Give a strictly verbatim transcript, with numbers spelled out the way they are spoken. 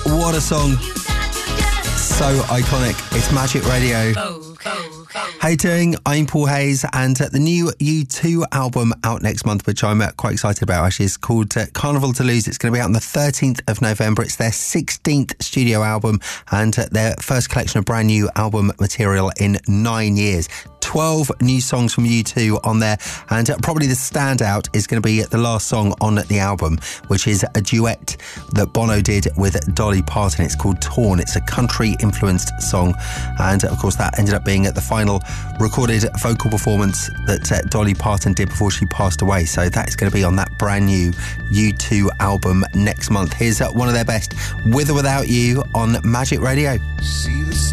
What a song. So iconic. It's Magic Radio. How you doing? I'm Paul Hayes, and uh, the new U two album out next month, which I'm uh, quite excited about actually, is called uh, Carnival to Lose. It's going to be out on the thirteenth of November. It's their sixteenth studio album and uh, their first collection of brand new album material in nine years. twelve new songs from U two on there, and uh, probably the standout is going to be the last song on the album, which is a duet that Bono did with Dolly Parton. It's called Torn. It's a country-influenced song, and uh, of course that ended up being at the final recorded vocal performance that uh, Dolly Parton did before she passed away. So that is going to be on that brand new U two album next month. Here's uh, one of their best, With or Without You, on Magic Radio. See the